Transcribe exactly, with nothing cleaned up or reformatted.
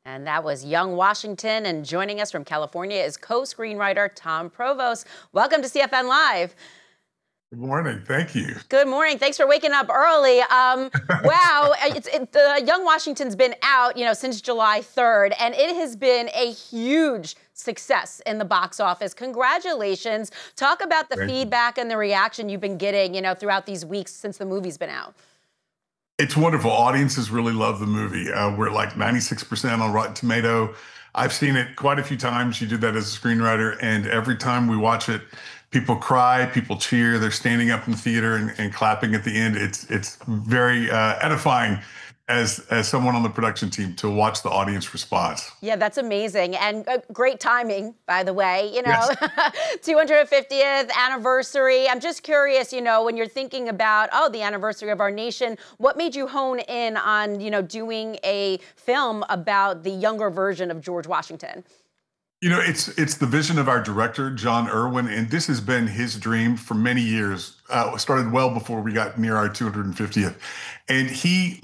And that was Young Washington. And joining us from California is co-screenwriter Tom Provost. Welcome to C F N Live. Good morning. Thank you. Good morning. Thanks for waking up early. Um, wow. It's, it, the Young Washington's been out, you know, since July third, and it has been a huge success in the box office. Congratulations. Talk about the Thank feedback and the reaction you've been getting, you know, throughout these weeks since the movie's been out. It's wonderful. Audiences really love the movie. Uh, we're like ninety-six percent on Rotten Tomato. I've seen it quite a few times. You did that as a screenwriter, and every time we watch it, people cry, people cheer. They're standing up in the theater and, and clapping at the end. It's it's very uh, edifying as as someone on the production team to watch the audience response. Yeah, that's amazing. And uh, great timing, by the way, you know, Yes. two hundred fiftieth anniversary. I'm just curious, you know, when you're thinking about, oh, the anniversary of our nation, what made you hone in on, you know, doing a film about the younger version of George Washington? You know, it's it's the vision of our director, John Irwin, and this has been his dream for many years. Uh, it started well before we got near our two hundred fiftieth. And he